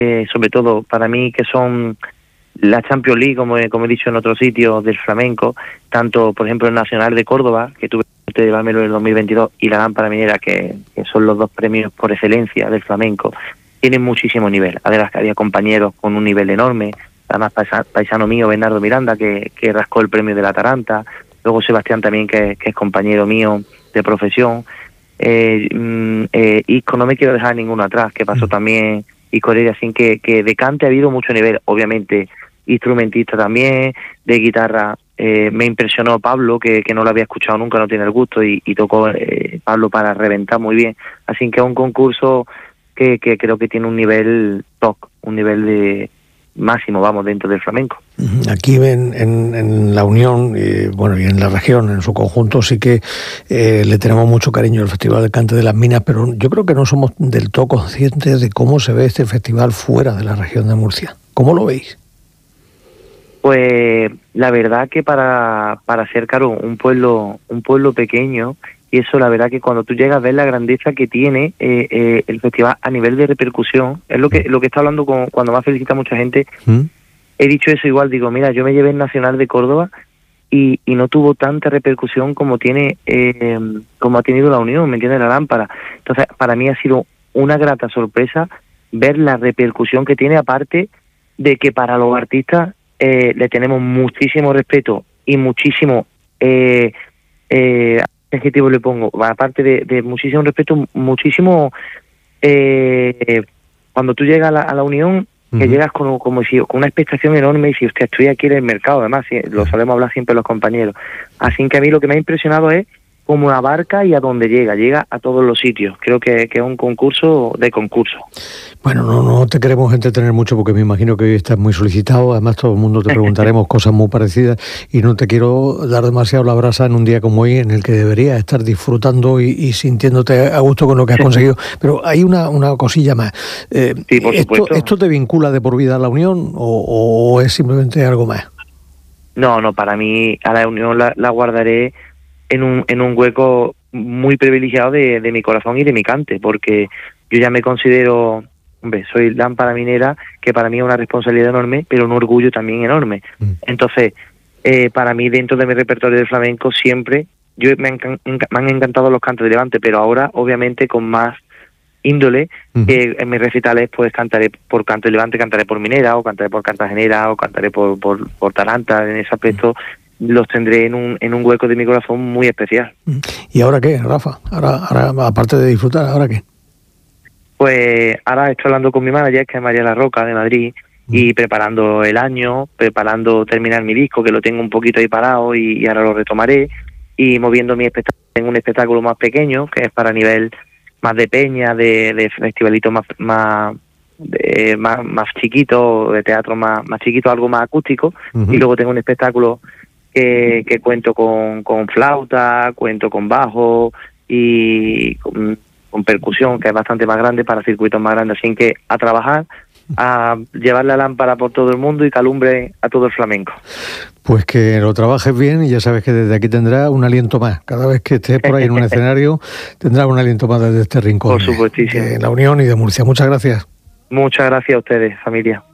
sobre todo para mí, que son la Champions League, como he dicho en otros sitios, del flamenco, tanto, por ejemplo, el Nacional de Córdoba, que tuve la suerte de llevármelo en el 2022, y la Lámpara Minera, que son los dos premios por excelencia del flamenco, tienen muchísimo nivel. Además, que había compañeros con un nivel enorme, además paisano mío, Bernardo Miranda, que rascó el premio de la Taranta, luego Sebastián también, que es compañero mío de profesión, Isco, no me quiero dejar ninguno atrás, que pasó también, y Corelia, así que de cante ha habido mucho nivel, obviamente instrumentista también, de guitarra, me impresionó Pablo, que no lo había escuchado nunca, no tiene el gusto, y tocó Pablo para reventar muy bien, así que es un concurso que creo que tiene un nivel top, un nivel de máximo, vamos, dentro del flamenco. Aquí en la Unión y en la región en su conjunto sí que le tenemos mucho cariño al Festival del Cante de las Minas, pero yo creo que no somos del todo conscientes de cómo se ve este festival fuera de la región de Murcia. ¿Cómo lo veis? Pues la verdad que para ser, claro, un pueblo pequeño, y eso la verdad que cuando tú llegas a ver la grandeza que tiene el festival a nivel de repercusión, es lo que está hablando cuando me ha felicitado mucha gente. He dicho eso igual, digo, mira, yo me llevé el Nacional de Córdoba y no tuvo tanta repercusión como como ha tenido la Unión, ¿me entiendes? La Lámpara. Entonces, para mí ha sido una grata sorpresa ver la repercusión que tiene, aparte de que para los artistas le tenemos muchísimo respeto y muchísimo adjetivo le pongo, aparte de muchísimo respeto, muchísimo cuando tú llegas a la Unión, que llegas con una expectación enorme, y si usted estoy aquí en el mercado, además, lo solemos hablar siempre los compañeros. Así que a mí lo que me ha impresionado es cómo abarca y a dónde llega a todos los sitios. Creo que es un concurso de concurso. Bueno, no te queremos entretener mucho porque me imagino que hoy estás muy solicitado, además todo el mundo te preguntaremos cosas muy parecidas y no te quiero dar demasiado la brasa en un día como hoy en el que deberías estar disfrutando y sintiéndote a gusto con lo que has conseguido. Pero hay una cosilla más. Sí, por supuesto. ¿Esto te vincula de por vida a la Unión o es simplemente algo más? No, para mí a la Unión la guardaré en un hueco muy privilegiado de mi corazón y de mi cante, porque yo ya me considero, soy Lámpara Minera, que para mí es una responsabilidad enorme, pero un orgullo también enorme. Entonces, para mí, dentro de mi repertorio de flamenco, siempre, me han encantado los cantos de Levante, pero ahora, obviamente, con más índole, que en mis recitales, pues cantaré por Canto de Levante, cantaré por Minera, o cantaré por Cartagenera, o cantaré por Taranta. En ese aspecto los tendré en un hueco de mi corazón muy especial. ¿Y ahora qué, Rafa? Ahora aparte de disfrutar, ¿ahora qué? Pues ahora estoy hablando con mi manager, que es María La Roca, de Madrid, y preparando el año, preparando terminar mi disco, que lo tengo un poquito ahí parado, y ahora lo retomaré, y moviendo mi espectáculo en un espectáculo más pequeño, que es para nivel más de peña, de festivalito más chiquito, de teatro más chiquito, algo más acústico, y luego tengo un espectáculo que cuento con flauta, cuento con bajo y con percusión, que es bastante más grande, para circuitos más grandes. Así que a trabajar, a llevar la lámpara por todo el mundo y que alumbre a todo el flamenco. Pues que lo trabajes bien y ya sabes que desde aquí tendrás un aliento más. Cada vez que estés por ahí en un escenario, tendrás un aliento más desde este rincón. Por supuestísimo. De la Unión y de Murcia. Muchas gracias. Muchas gracias a ustedes, familia.